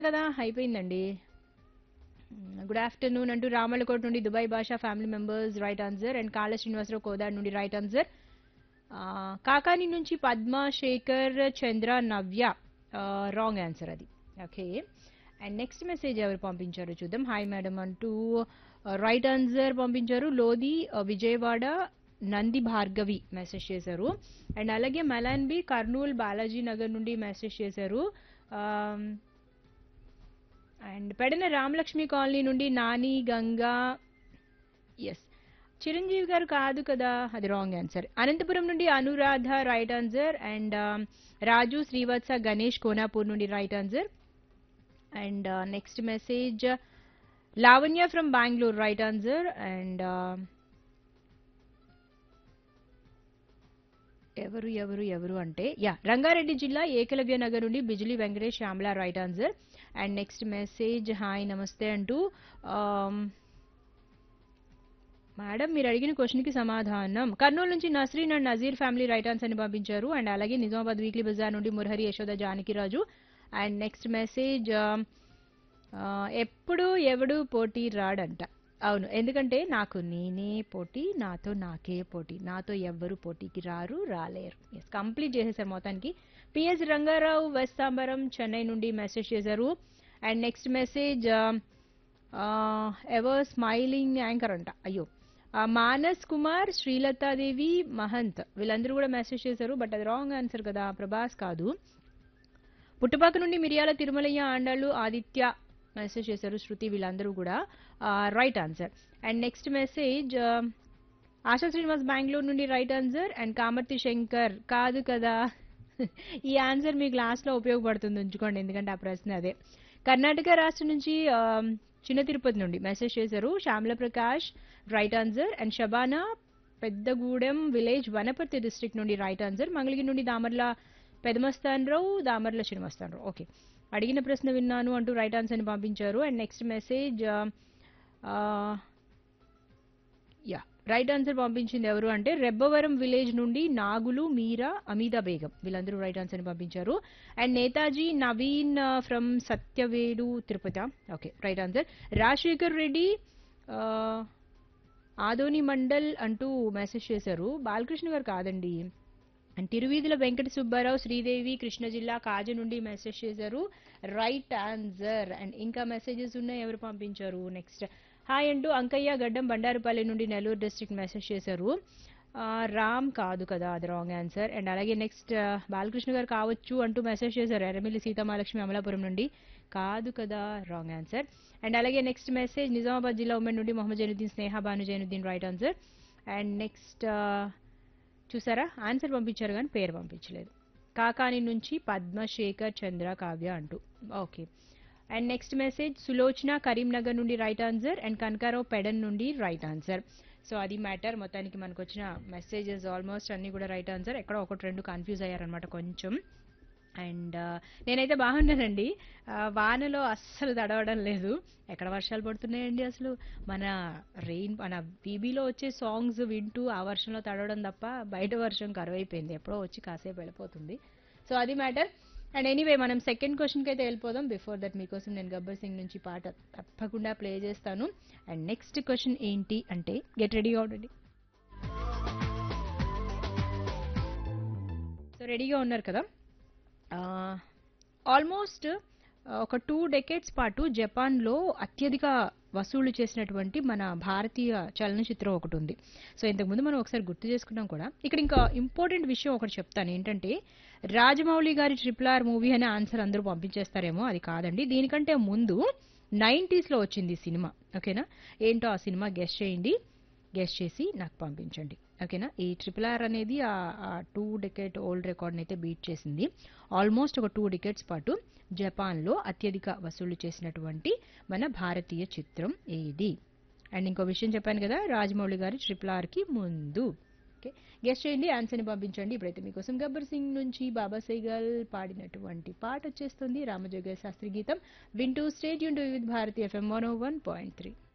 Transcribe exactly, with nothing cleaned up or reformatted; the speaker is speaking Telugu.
కదా అయిపోయిందండి. గుడ్ ఆఫ్టర్నూన్ అంటూ రామలకోట నుండి దుబాయ్ భాషా family members right answer and కాళ శ్రీనివాసరావు కోదాడ్ నుండి రైట్ ఆన్సర్. కాకాని నుంచి పద్మ శేఖర్ చంద్ర నవ్య రాంగ్ ఆన్సర్ అది. ఓకే అండ్ నెక్స్ట్ మెసేజ్ ఎవరు పంపించారు చూద్దాం. హాయ్ మేడం అంటూ రైట్ ఆన్సర్ పంపించారు లోది uh, విజయవాడ నంది భార్గవి మెసేజ్ చేశారు. అండ్ అలాగే మలాన్ బి కర్నూలు బాలాజీ నగర్ నుండి మెసేజ్ చేశారు. అండ్ పెడన రామలక్ష్మి కాలనీ నుండి నాని గంగా ఎస్ చిరంజీవి గారు కాదు కదా, అది రాంగ్ ఆన్సర్. అనంతపురం నుండి అనురాధ రైట్ ఆన్సర్ అండ్ రాజు శ్రీవత్స గణేష్ కోనాపూర్ నుండి right answer. And next message Lavanya from Bengaluru right answer. And ఎవరు ఎవరు ఎవరు అంటే యా రంగారెడ్డి జిల్లా ఏకలవ్య నగర్ నుండి Bijli Venkatesh Shyamala right answer. And next message hi నమస్తే అంటూ మేడం మీరు అడిగిన క్వశ్చన్కి సమాధానం కర్నూలు నుంచి Nasreen and Nazir family right answer అని పంపించారు. అండ్ అలాగే నిజామాబాద్ వీక్లీ బజార్ నుండి Murahari Yashoda Janakiraju. And next message ఎప్పుడు ఎవడు పోటీ రాడంట. అవును, ఎందుకంటే నాకు నేనే పోటీ, నాతో నాకే పోటీ, నాతో ఎవ్వరు పోటీకి రారు రాలేరు. ఎస్ కంప్లీట్ చేసేసారు మొత్తానికి. పిఎస్ రంగారావు వెస్తాంబరం చెన్నై నుండి మెసేజ్ చేశారు. And next message ever smiling anchor అంట. అయ్యో మానస్ కుమార్ శ్రీలతాదేవి మహంత్ వీళ్ళందరూ కూడా మెసేజ్ చేశారు. బట్ అది రాంగ్ ఆన్సర్ కదా, ప్రభాస్ కాదు. పుట్టుపాక నుండి మిరియాల తిరుమలయ్య ఆండాళ్ళు ఆదిత్య మెసేజ్ చేశారు. శృతి వీళ్ళందరూ కూడా right answer. And next message ASHA Srinivas Bengaluru నుండి right answer. And Kamarthi Shankar కాదు కదా, ఈ ఆన్సర్ మీకు లాస్ట్లో ఉపయోగపడుతుంది ఉంచుకోండి, ఎందుకంటే ఆ ప్రశ్న అదే. కర్ణాటక రాష్ట్రం నుంచి చిన్న తిరుపతి నుండి మెసేజ్ చేశారు. Shyamala Prakash right answer. And Shabana Peddagudem village Wanaparthy district నుండి రైట్ ఆన్సర్. మంగళగిరి నుండి దామర్ల పెదమస్తానరావు దామర్ల శ్రీనివాసరావు ఓకే అడిగిన ప్రశ్న విన్నాను అంటూ రైట్ ఆన్సర్ని పంపించారు. And next message yeah right answer పంపించింది ఎవరు అంటే రెబ్బవరం విలేజ్ నుండి నాగులు మీరా అమీదా బేగం వీళ్ళందరూ రైట్ ఆన్సర్ని పంపించారు. And Netaji Naveen from Satyavedu Tirupati okay right answer. Rajasekhar Reddy Adoni mandal అంటూ మెసేజ్ చేశారు. బాలకృష్ణ గారు కాదండి. అండ్ తిరువీధుల వెంకట సుబ్బారావు శ్రీదేవి కృష్ణ జిల్లా కాజ నుండి మెసేజ్ చేశారు. Right answer. అండ్ ఇంకా మెసేజెస్ ఉన్నాయి ఎవరు పంపించారు. నెక్స్ట్ హాయ్ అంటూ అంకయ్య గడ్డం బండారుపల్లి నుండి నెల్లూరు డిస్ట్రిక్ట్ మెసేజ్ చేశారు. రామ్ కాదు కదా, అది రాంగ్ ఆన్సర్. అండ్ అలాగే నెక్స్ట్ బాలకృష్ణ గారు కావచ్చు అంటూ మెసేజ్ చేశారు. ఎర్రమిల్లి సీతామహాలక్ష్మి అమలాపురం నుండి కాదు కదా, రాంగ్ ఆన్సర్. అండ్ అలాగే నెక్స్ట్ మెసేజ్ నిజామాబాద్ జిల్లా ఉమెన్ నుండి మొహమ్మద్ జైనుద్దీన్ స్నేహ Bhanu Zainuddin right answer. And next చూసారా ఆన్సర్ పంపించారు కానీ పేరు పంపించలేదు. కాకాని నుంచి పద్మశేఖర్ చంద్ర కావ్య అంటూ okay. And next message Sulochana Karimnagar నుండి right answer. And Kanakarao Pedana నుండి రైట్ ఆన్సర్. సో అది మ్యాటర్ మొత్తానికి మనకు వచ్చిన మెసేజెస్ ఆల్మోస్ట్ అన్నీ కూడా రైట్ ఆన్సర్. ఎక్కడో ఒకటి రెండు కన్ఫ్యూజ్ అయ్యారనమాట కొంచెం. అండ్ నేనైతే బాగున్నానండి, వానలో అస్సలు తడవడం లేదు. ఎక్కడ వర్షాలు పడుతున్నాయండి అసలు, మన రెయిన్ మన బీబీలో వచ్చే సాంగ్స్ వింటూ ఆ వర్షంలో తడవడం తప్ప బయట వర్షం కరువైపోయింది, ఎప్పుడో వచ్చి కాసేపు వెళ్ళిపోతుంది. సో అది మ్యాటర్. అండ్ ఎనీవే మనం సెకండ్ క్వశ్చన్కి అయితే వెళ్ళిపోదాం. బిఫోర్ దట్ మీకోసం నేను గబ్బర్ సింగ్ నుంచి పాట తప్పకుండా ప్లే చేస్తాను. అండ్ నెక్స్ట్ క్వశ్చన్ ఏంటి అంటే గెట్ రెడీ ఆల్రెడీ. సో రెడీగా ఉన్నారు కదా. ఆల్మోస్ట్ ఒక టూ డెకేడ్స్ పాటు జపాన్లో అత్యధిక వసూళ్లు చేసినటువంటి మన భారతీయ చలనచిత్రం ఒకటి ఉంది. సో ఇంతకుముందు మనం ఒకసారి గుర్తు చేసుకున్నాం కూడా. ఇక్కడ ఇంకా ఇంపార్టెంట్ విషయం ఒకటి చెప్తాను ఏంటంటే రాజమౌళి గారి ట్రిపుల్ ఆర్ మూవీ అనే ఆన్సర్ అందరూ పంపించేస్తారేమో, అది కాదండి. దీనికంటే ముందు నైంటీస్లో వచ్చింది సినిమా. ఓకేనా, ఏంటో ఆ సినిమా గెస్ట్ చేయండి, గెస్ట్ చేసి నాకు పంపించండి. ఓకేనా, ఈ ట్రిపుల్ ఆర్ అనేది ఆ టూ డికెట్ ఓల్డ్ రికార్డ్ని అయితే బీట్ చేసింది. ఆల్మోస్ట్ ఒక టూ డికెట్స్ పాటు జపాన్లో అత్యధిక వసూళ్లు చేసినటువంటి మన భారతీయ చిత్రం ఏది. అండ్ ఇంకో విషయం చెప్పాను కదా, రాజమౌళి గారి ట్రిపుల్ ఆర్కి ముందు. ఓకే, గెస్ట్ చేయండి, ఆన్సర్ని పంపించండి. ఇప్పుడైతే మీకోసం గబ్బర్ సింగ్ నుంచి బాబా సైగల్ పాడినటువంటి పాట వచ్చేస్తుంది, రామజోగయ్య శాస్త్రి గీతం. వింటూ state Yoon to with Bharatiya FM one oh one point three.